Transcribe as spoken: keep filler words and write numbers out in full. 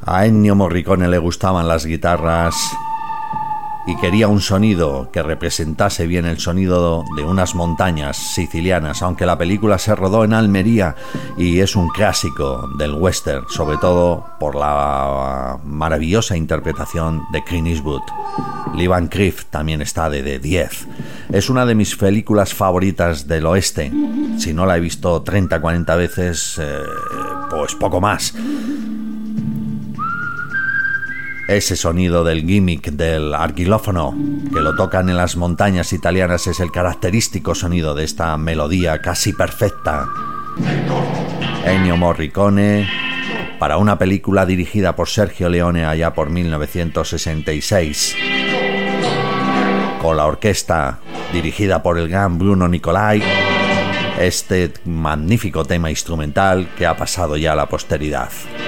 A Ennio Morricone le gustaban las guitarras y quería un sonido que representase bien el sonido de unas montañas sicilianas, aunque la película se rodó en Almería y es un clásico del western, sobre todo por la maravillosa interpretación de Clint Eastwood. Lee Van Cleef también está de, de diez. Es una de mis películas favoritas del oeste. Si no la he visto treinta, cuarenta veces, eh, pues poco más. Ese sonido del gimmick del argilófono que lo tocan en las montañas italianas es el característico sonido de esta melodía casi perfecta. Ennio Morricone, para una película dirigida por Sergio Leone allá por mil novecientos sesenta y seis, con la orquesta dirigida por el gran Bruno Nicolai, este magnífico tema instrumental que ha pasado ya a la posteridad.